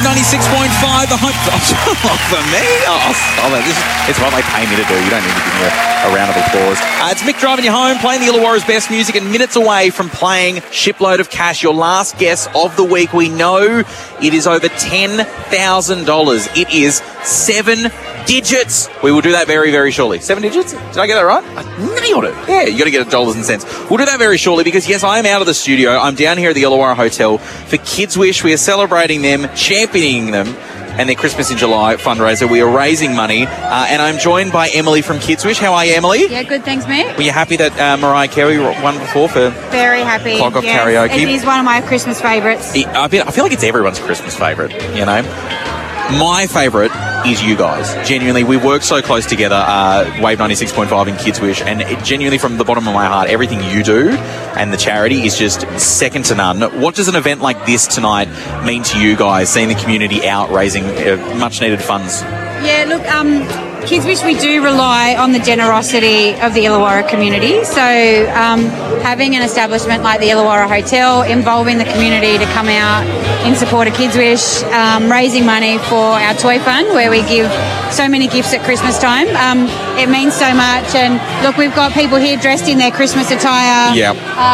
96.5, the home for me. Oh, stop it. It's what they pay me to do. You don't need to give me a round of applause. It's Mick driving you home, playing the Illawarra's best music, and minutes away from playing Shipload of Cash, your last guess of the week. We know it is over $10,000. It is 7 digits. We will do that very, very shortly. 7 digits? Did I get that right? I nailed it. Yeah, you got to get it dollars and cents. We'll do that very shortly because, yes, I am out of the studio. I'm down here at the Illawarra Hotel for Kids Wish. We are celebrating them, championing them, and their Christmas in July fundraiser. We are raising money, and I'm joined by Emily from Kids Wish. How are you, Emily? Yeah, good, thanks, mate. Were you happy that Mariah Carey won before for Very happy. Clock Off Karaoke? It is one of my Christmas favourites. I feel like it's everyone's Christmas favourite, you know? My favourite is you guys. Genuinely, we work so close together, Wave 96.5 and Kids Wish, and genuinely from the bottom of my heart, everything you do and the charity is just second to none. What does an event like this tonight mean to you guys, seeing the community out raising much-needed funds? Yeah, look, Kids Wish, we do rely on the generosity of the Illawarra community. So having an establishment like the Illawarra Hotel, involving the community to come out in support of Kids Wish, raising money for our toy fund where we give so many gifts at Christmas time. It means so much. And look, we've got people here dressed in their Christmas attire. Yeah.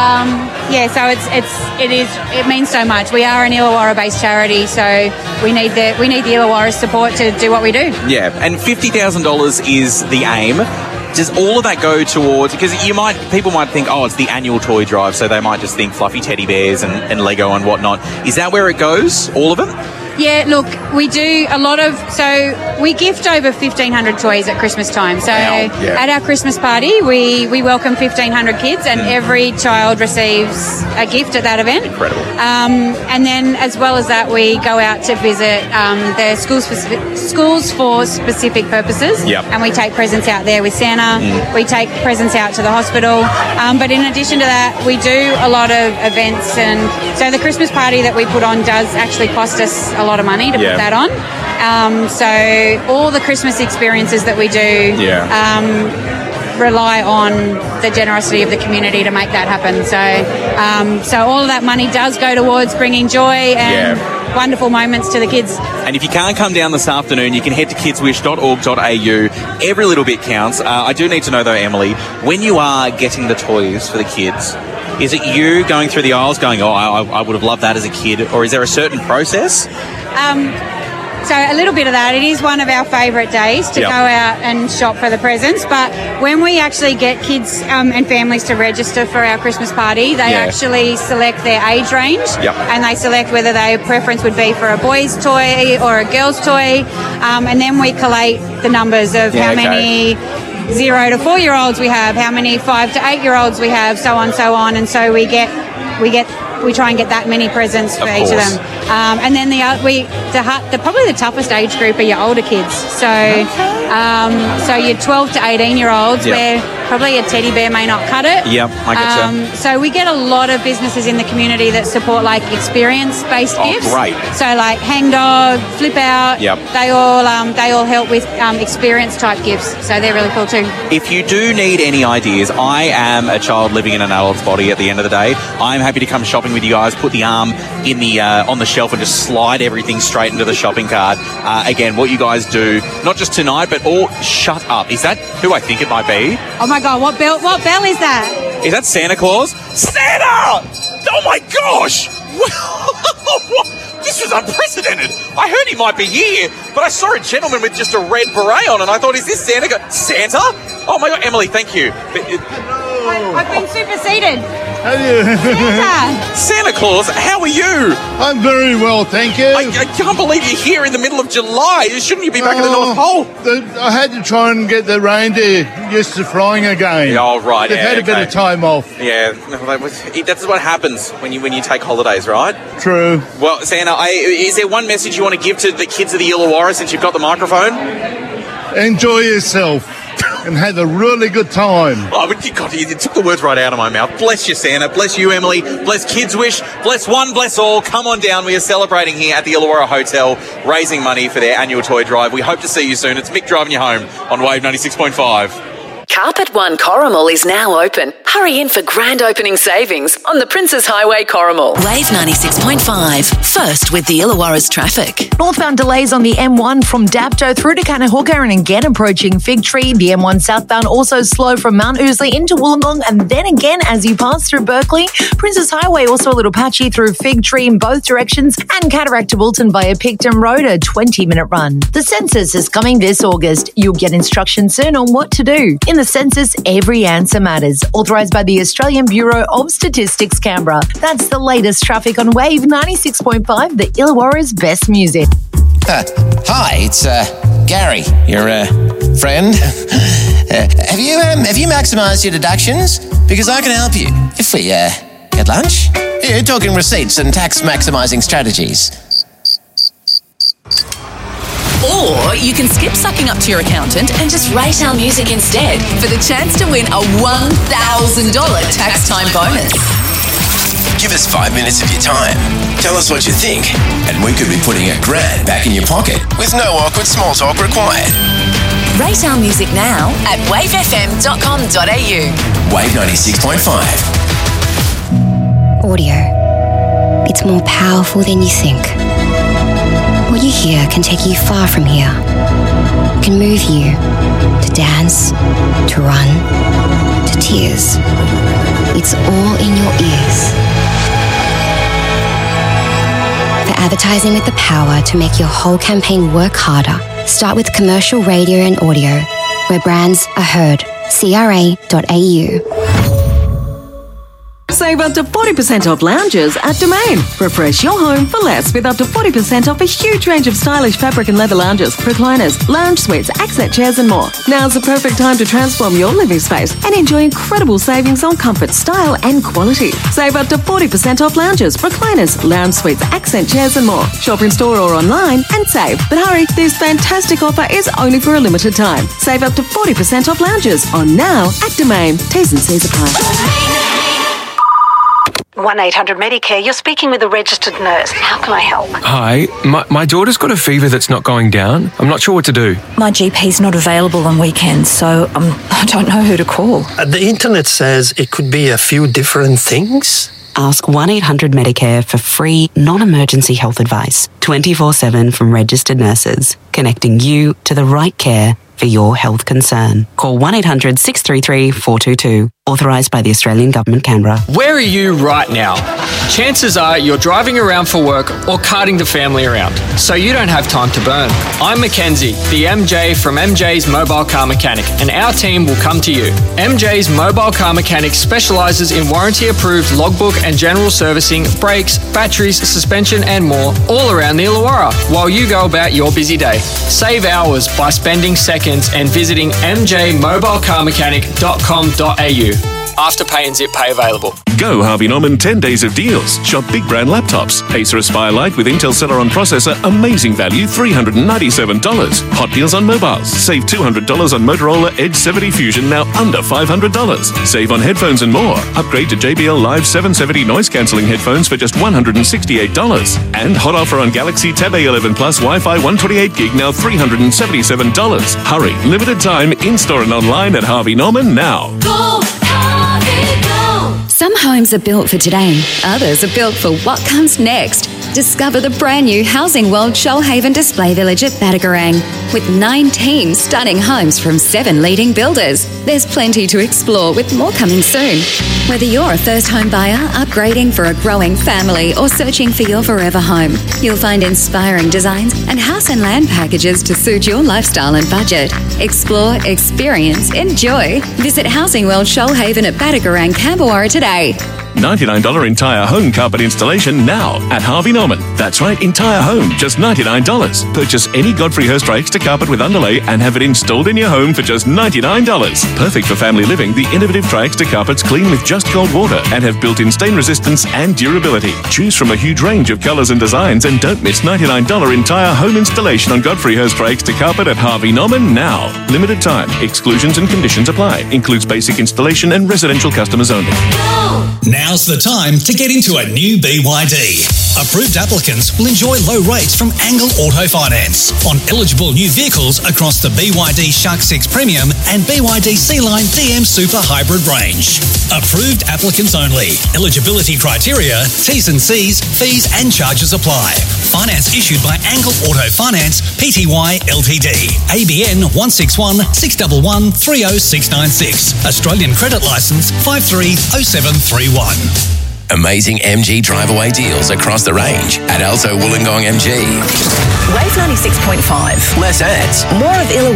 So it means so much. We are an Illawarra-based charity, so we need the Illawarra's support to do what we do. Yeah, and $50,000 is the aim. Does all of that go towards, because people might think, oh, it's the annual toy drive, so they might just think fluffy teddy bears and Lego and whatnot. Is that where it goes, all of it? Yeah, look, we do a lot of, so we gift over 1,500 toys at Christmas time. So at our Christmas party, we welcome 1,500 kids and every child receives a gift at that event. Incredible. And then as well as that, we go out to visit the schools for specific purposes. Yep. And we take presents out there with Santa. We take presents out to the hospital. But in addition to that, we do a lot of events. And so the Christmas party that we put on does actually cost us a lot of money to put that on. So all the Christmas experiences that we do rely on the generosity of the community to make that happen. So all of that money does go towards bringing joy and wonderful moments to the kids. And if you can't come down this afternoon, you can head to kidswish.org.au. Every little bit counts. I do need to know, though, Emily, when you are getting the toys for the kids, is it you going through the aisles going, oh, I would have loved that as a kid, or is there a certain process? So a little bit of that. It is one of our favourite days to go out and shop for the presents. But when we actually get kids and families to register for our Christmas party, they actually select their age range and they select whether their preference would be for a boy's toy or a girl's toy. And then we collate the numbers of how many 0 to 4-year-olds we have, how many 5 to 8-year-olds we have, so on, so on. And so we try and get that many presents for each of them. And then probably the toughest age group are your older kids. So your 12 to 18-year-olds where probably a teddy bear may not cut it. Yep, I get you. So we get a lot of businesses in the community that support like experience-based gifts. Great. So like Hang Dog, Flip Out. Yep. They all help with experience-type gifts. So they're really cool too. If you do need any ideas, I am a child living in an adult's body at the end of the day. I'm happy to come shopping with you guys, put the arm in the on the shelf and just slide everything straight into the shopping cart. Again, what you guys do, not just tonight, but shut up. Is that who I think it might be? Oh my God, what bell is that? Is that Santa Claus? Santa! Oh my gosh! This was unprecedented. I heard he might be here, but I saw a gentleman with just a red beret on and I thought, is this Santa? Santa? Oh my God, Emily, thank you. I've been superseded. Santa Claus, how are you? I'm very well, thank you. I can't believe you're here in the middle of July. Shouldn't you be back at the North Pole? I had to try and get the reindeer used to flying again. Oh, right. They've had a bit of time off. Yeah, that's what happens when you take holidays, right? True. Well, Santa, is there one message you want to give to the kids of the Illawarra since you've got the microphone? Enjoy yourself. And had a really good time. Oh, but God, you took the words right out of my mouth. Bless you, Santa. Bless you, Emily. Bless Kids Wish. Bless one, bless all. Come on down. We are celebrating here at the Illawarra Hotel, raising money for their annual toy drive. We hope to see you soon. It's Mick driving you home on Wave 96.5. Carpet One Corrimal is now open. Hurry in for grand opening savings on the Princes Highway Corrimal. Wave 96.5. First with the Illawarra's traffic. Northbound delays on the M1 from Dapto through to Canahuga and again approaching Fig Tree. The M1 southbound also slow from Mount Ousley into Wollongong and then again as you pass through Berkeley. Princes Highway also a little patchy through Fig Tree in both directions and Cataract to Wilton via Picton Road, a 20-minute run. The census is coming this August. You'll get instructions soon on what to do. In the census, every answer matters. Authorised by the Australian Bureau of Statistics, Canberra. That's the latest traffic on Wave 96.5, the Illawarra's best music. Hi, it's Gary, your friend. Have you maximised your deductions? Because I can help you. If we get lunch, you're talking receipts and tax maximising strategies. Or you can skip sucking up to your accountant and just rate our music instead for the chance to win a $1,000 tax time bonus. Give us 5 minutes of your time. Tell us what you think, and we could be putting $1,000 back in your pocket with no awkward small talk required. Rate our music now at wavefm.com.au. Wave 96.5. Audio. It's more powerful than you think. What you hear can take you far from here. It can move you to dance, to run, to tears. It's all in your ears. For advertising with the power to make your whole campaign work harder, start with commercial radio and audio, where brands are heard. CRA.au. Save up to 40% off lounges at Domain. Refresh your home for less with up to 40% off a huge range of stylish fabric and leather lounges, recliners, lounge suites, accent chairs and more. Now's the perfect time to transform your living space and enjoy incredible savings on comfort, style and quality. Save up to 40% off lounges, recliners, lounge suites, accent chairs and more. Shop in store or online and save. But hurry, this fantastic offer is only for a limited time. Save up to 40% off lounges on now at Domain. T's and C's apply. 1-800-Medicare, you're speaking with a registered nurse. How can I help? Hi, my daughter's got a fever that's not going down. I'm not sure what to do. My GP's not available on weekends, so I don't know who to call. The internet says it could be a few different things. Ask 1-800-Medicare for free, non-emergency health advice, 24/7 from registered nurses, connecting you to the right care for your health concern. Call 1-800-633-422. Authorised by the Australian Government, Canberra. Where are you right now? Chances are you're driving around for work or carting the family around, so you don't have time to burn. I'm Mackenzie, the MJ from MJ's Mobile Car Mechanic, and our team will come to you. MJ's Mobile Car Mechanic specialises in warranty-approved logbook and general servicing, brakes, batteries, suspension and more, all around the Illawarra, while you go about your busy day. Save hours by spending seconds and visiting mjmobilecarmechanic.com.au. Afterpay and Zip Pay available. Go Harvey Norman 10 days of deals. Shop big brand laptops. Acer Aspire Lite with Intel Celeron processor. Amazing value, $397. Hot deals on mobiles. Save $200 on Motorola Edge 70 Fusion, now under $500. Save on headphones and more. Upgrade to JBL Live 770 noise cancelling headphones for just $168. And hot offer on Galaxy Tab A11 Plus Wi-Fi 128 gig, now $377. Hurry, limited time, in-store and online at Harvey Norman now. Go, Harvey, go! Some homes are built for today, others are built for what comes next. Discover the brand new Housing World Shoalhaven Display Village at Badagarang. With 19 stunning homes from 7 leading builders, there's plenty to explore with more coming soon. Whether you're a first home buyer, upgrading for a growing family or searching for your forever home, you'll find inspiring designs and house and land packages to suit your lifestyle and budget. Explore, experience, enjoy. Visit Housing World Shoalhaven at Badagarang, Camberwara today. $99 entire home carpet installation now at Harvey Norman. That's right, entire home, just $99. Purchase any Godfrey Hirst Extra carpet with underlay and have it installed in your home for just $99. Perfect for family living, the innovative Tri-Extra carpets clean with just cold water and have built-in stain resistance and durability. Choose from a huge range of colours and designs and don't miss $99 entire home installation on Godfrey Hirst Extra carpet at Harvey Norman now. Limited time. Exclusions and conditions apply. Includes basic installation and residential customers only. Go! Now's the time to get into a new BYD. Approved applicants will enjoy low rates from Angle Auto Finance on eligible new vehicles across the BYD Shark 6 Premium and BYD C-Line DM Super Hybrid range. Approved applicants only. Eligibility criteria, T's and C's, fees and charges apply. Finance issued by Angle Auto Finance Pty Ltd. ABN 161 611 30696. Australian credit licence 530731. Amazing MG drive-away deals across the range at Alto Wollongong MG. Wave 96.5. Less ads. More of Illawarra